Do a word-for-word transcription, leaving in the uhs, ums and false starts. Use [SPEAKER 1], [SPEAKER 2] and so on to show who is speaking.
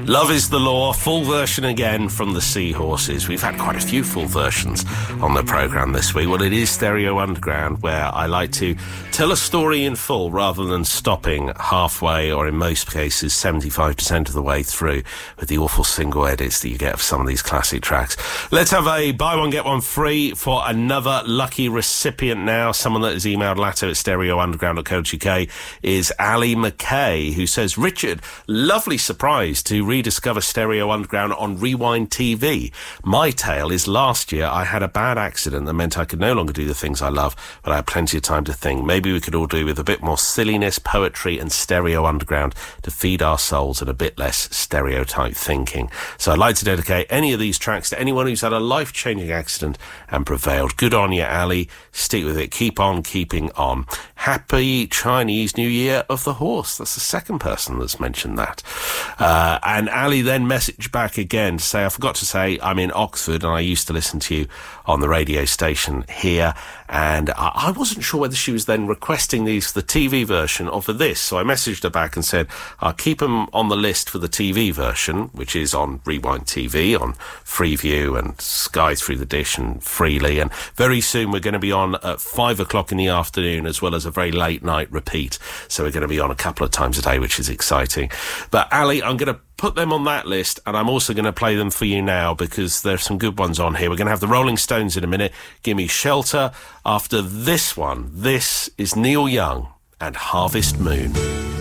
[SPEAKER 1] Love is the Law, full version again from the Seahorses. We've had quite a few full versions on the programme this week. Well, it is Stereo Underground, where I like to tell a story in full rather than stopping halfway, or in most cases seventy-five percent of the way through, with the awful single edits that you get of some of these classic tracks. Let's have a buy one, get one free for another lucky recipient now. Someone that has emailed latto at stereo underground dot co dot uk is Ali McKay, who says, Richard, lovely surprise to rediscover Stereo Underground on Rewind T V. My tale is last year I had a bad accident that meant I could no longer do the things I love, but I had plenty of time to think. Maybe we could all do with a bit more silliness, poetry and Stereo Underground to feed our souls, and a bit less stereotype thinking. So I'd like to dedicate any of these tracks to anyone who's had a life-changing accident and prevailed. Good on you, Ali. Stick with it. Keep on keeping on. Happy Chinese New Year of the Horse. That's the second person that's mentioned that. Uh, and Ali then messaged back again to say, I forgot to say I'm in Oxford and I used to listen to you on the radio station here, and I, I wasn't sure whether she was then requesting these for the T V version or for this, so I messaged her back and said I'll keep them on the list for the T V version, which is on Rewind T V, on Freeview and Sky Through the Dish and Freely, and very soon we're going to be on at five o'clock in the afternoon, as well as a very late night repeat, so we're going to be on a couple of times a day, which is exciting. But Ali, I'm going to put them on that list, and I'm also going to play them for you now because there's some good ones on here. We're going to have the Rolling Stones in a minute. Give me Shelter. After this one, this is Neil Young and Harvest Moon.